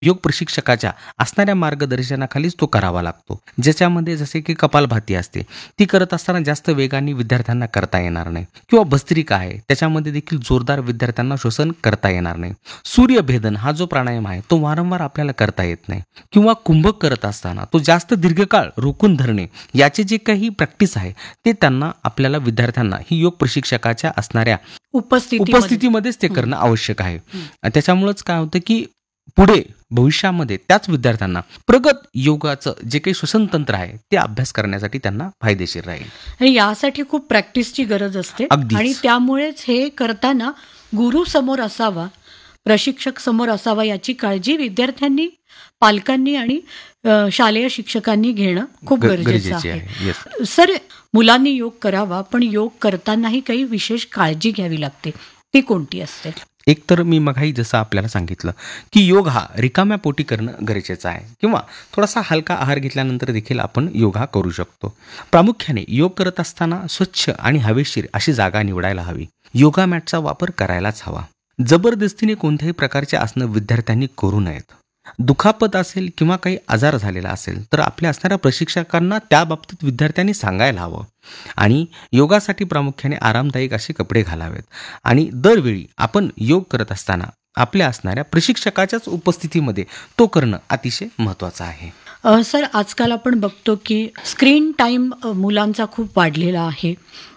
योग प्रशिक्षकाच्या असणाऱ्या मार्गदर्शनाखालीच तो करावा लागतो. ज्याच्यामध्ये जसे की कपालभाती असते, ती करत असताना जास्त वेगाने विद्यार्थ्यांना करता येणार नाही. किंवा भस्त्रिका आहे, त्याच्यामध्ये देखील जोरदार विद्यार्थ्यांना श्वसन करता येणार नाही. सूर्यभेदन हा जो प्राणायाम आहे तो वारंवार आपल्याला करता येत नाही. किंवा कुंभक करत असताना तो जास्त दीर्घकाळ रोखून धरणे, याचे जे काही प्रॅक्टिस आहे ते त्यांना आपल्याला विद्यार्थ्यांना ही योग प्रशिक्षकाच्या असणाऱ्या उपस्थितीमध्येच ते करणं आवश्यक आहे. त्याच्यामुळेच काय होतं की पुढे भविष्यामध्ये त्याच विद्यार्थ्यांना प्रगत योगाचं जे काही श्वसन तंत्र आहे ते अभ्यास करण्यासाठी त्यांना फायदेशीर राहील. आणि यासाठी खूप प्रॅक्टिसची गरज असते. अगदीच. आणि त्यामुळेच हे करताना गुरु समोर असावा, प्रशिक्षक समोर असावा, याची काळजी विद्यार्थ्यांनी, पालकांनी आणि शालेय शिक्षकांनी घेणं खूप गरजेचं आहे. Yes. सर, मुलांनी योग करावा, पण योग करतानाही काही विशेष काळजी घ्यावी लागते, ती कोणती असते? एक तर मी मगाही जसं आपल्याला सांगितलं की योग हा रिकाम्या पोटी करणं गरजेचं आहे, किंवा थोडासा हलका आहार घेतल्यानंतर देखील आपण योग हा करू शकतो. प्रामुख्याने योग करत असताना स्वच्छ आणि हवेशीर अशी जागा निवडायला हवी. योगा मॅटचा वापर करायलाच हवा. जबरदस्तीने कोणत्याही प्रकारचे आसनं विद्यार्थ्यांनी करू नयेत. दुखापत असेल किंवा काही आजार झालेला असेल तर आपल्या असणाऱ्या प्रशिक्षकांना त्या बाबतीत विद्यार्थ्यांनी सांगायला हवं. आणि योगासाठी प्रामुख्याने आरामदायक असे कपडे घालावेत. आणि दरवेळी आपण योग करत असताना आपल्या असणाऱ्या प्रशिक्षकाच्याच उपस्थितीमध्ये तो करणं अतिशय महत्त्वाचं आहे. सर, आजकाल आपण बघतो की स्क्रीन टाईम मुलांचा खूप वाढलेला आहे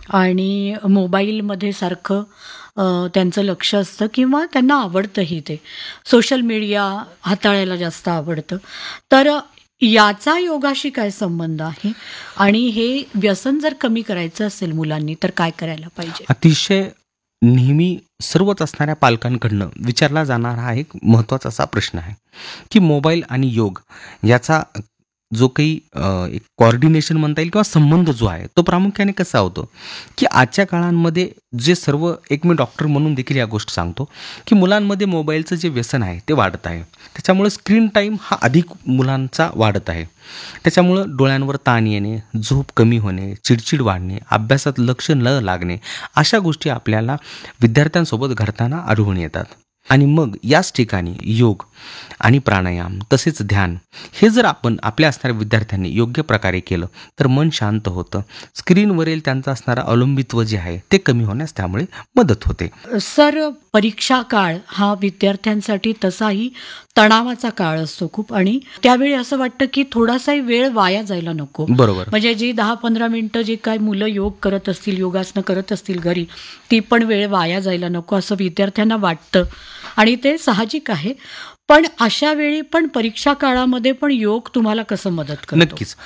आणि मोबाईलमध्ये सारखं त्यांचं लक्ष असतं किंवा त्यांना आवडतंही. ते सोशल मीडिया हाताळायला जास्त आवडतं. तर याचा योगाशी काय संबंध आहे आणि हे व्यसन जर कमी करायचं असेल मुलांनी तर काय करायला पाहिजे? अतिशय नेहमी सर्वच असणाऱ्या पालकांकडनं विचारला जाणारा हा एक महत्त्वाचा असा प्रश्न आहे की मोबाईल आणि योग याचा जो काही एक कॉर्डिनेशन म्हणता येईल किंवा संबंध जो आहे तो प्रामुख्याने कसा होतो की आजच्या काळांमध्ये जे सर्व, एक मी डॉक्टर म्हणून देखील या गोष्ट सांगतो की मुलांमध्ये मोबाईलचं जे व्यसन आहे ते वाढत आहे. त्याच्यामुळे स्क्रीन टाईम हा अधिक मुलांचा वाढत आहे. त्याच्यामुळं डोळ्यांवर ताण येणे, झोप कमी होणे, चिडचिड वाढणे, अभ्यासात लक्ष न लागणे, अशा गोष्टी आपल्याला विद्यार्थ्यांसोबत घडताना आढळून येतात. आणि मग याच ठिकाणी योग आणि प्राणायाम तसेच ध्यान हे जर आपण आपल्या असणाऱ्या विद्यार्थ्यांनी योग्य प्रकारे केलं तर मन शांत होतं. स्क्रीनवरील त्यांचं असणारं अवलंबित्व जे आहे ते कमी होण्यास त्यामुळे मदत होते. सर, परीक्षा काळ हा विद्यार्थ्यांसाठी तसाही तणावाचा काळ असतो खूप, आणि त्यावेळी असं वाटतं की थोडासाही वेळ वाया जायला नको. बरोबर. म्हणजे जी 10-15 मिनिटं जे काय मुलं योग करत असतील, योगासनं करत असतील घरी, ती पण वेळ वाया जायला नको असं विद्यार्थ्यांना वाटतं आणि ते साहजिक आहे. पण अशा वेळी पण परीक्षा काळामध्ये पण योग तुम्हाला कसं मदत करतो? नक्कीच.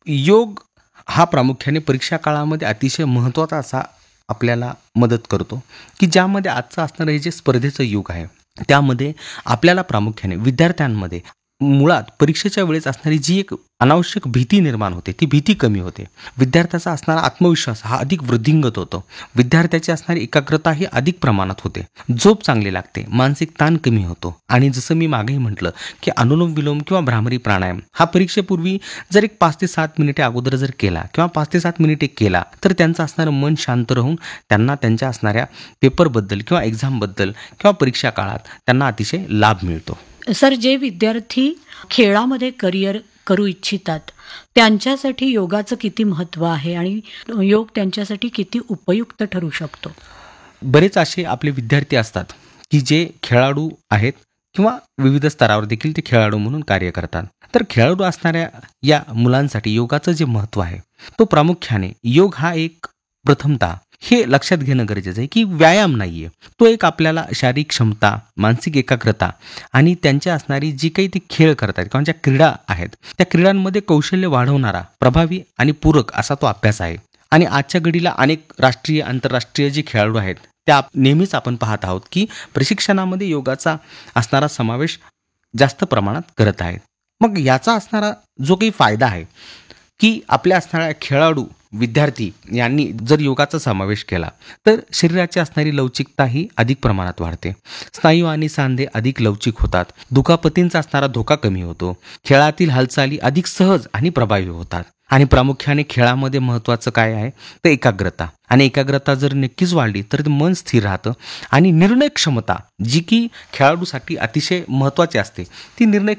योग हा प्रामुख्याने परीक्षा काळामध्ये अतिशय महत्त्वाचा असा आपल्याला मदत करतो की ज्यामध्ये आजचं असणारं हे जे स्पर्धेचं युग आहे त्यामध्ये आपल्याला प्रामुख्याने विद्यार्थ्यांमध्ये मुळात परीक्षेच्या वेळेस असणारी जी एक अनावश्यक भीती निर्माण होते ती भीती कमी होते. विद्यार्थ्याचा असणारा आत्मविश्वास हा अधिक वृद्धिंगत होतो. विद्यार्थ्याची असणारी एकाग्रता ही अधिक प्रमाणात होते. झोप चांगली लागते, मानसिक ताण कमी होतो. आणि जसं मी मागेही म्हटलं की अनुलोम विलोम किंवा भ्रामरी प्राणायाम हा परीक्षेपूर्वी जर एक 5 ते 7 मिनिटे अगोदर जर केला किंवा 5 ते 7 मिनिटे केला तर त्यांचं असणारं मन शांत राहून त्यांना त्यांच्या असणाऱ्या पेपरबद्दल किंवा एक्झामबद्दल किंवा परीक्षा काळात त्यांना अतिशय लाभ मिळतो. सर, जे विद्यार्थी खेळामध्ये करिअर करू इच्छितात त्यांच्यासाठी योगाचं किती महत्त्व आहे आणि योग त्यांच्यासाठी किती उपयुक्त ठरू शकतो? बरेच असे आपले विद्यार्थी असतात की जे खेळाडू आहेत किंवा विविध स्तरावर देखील ते खेळाडू म्हणून कार्य करतात. तर खेळाडू असणाऱ्या या मुलांसाठी योगाचं जे महत्त्व आहे तो प्रामुख्याने योग हा एक प्रथमतः हे लक्षात घेणं गरजेचं आहे की व्यायाम नाहीये, तो एक आपल्याला शारीरिक क्षमता, मानसिक एकाग्रता आणि त्यांच्या असणारी जी काही ते खेळ करतात किंवा ज्या क्रीडा आहेत त्या क्रीडांमध्ये कौशल्य वाढवणारा, प्रभावी आणि पूरक असा तो अभ्यास आहे. आणि आजच्या घडीला अनेक राष्ट्रीय, आंतरराष्ट्रीय जे खेळाडू आहेत त्या नेहमीच आपण पाहत आहोत की प्रशिक्षणामध्ये योगाचा असणारा समावेश जास्त प्रमाणात करत आहेत. मग याचा असणारा जो काही फायदा आहे की आपल्या असणाऱ्या खेळाडू विद्यार्थी यांनी जर योगाचा समावेश केला तर शरीराची असणारी लवचिकता ही अधिक प्रमाणात वाढते. स्नायू आणि सांधे अधिक लवचिक होतात. दुखापतींचा असणारा धोका कमी होतो. खेळातील हालचाली अधिक सहज आणि प्रभावी होतात. आणि प्रामुख्याने खेळामध्ये महत्त्वाचं काय आहे तर एकाग्रता. आणि एकाग्रता जर नक्कीच वाढली तर ते मन स्थिर राहतं आणि निर्णय क्षमता जी की खेळाडूसाठी अतिशय महत्त्वाची असते ती निर्णय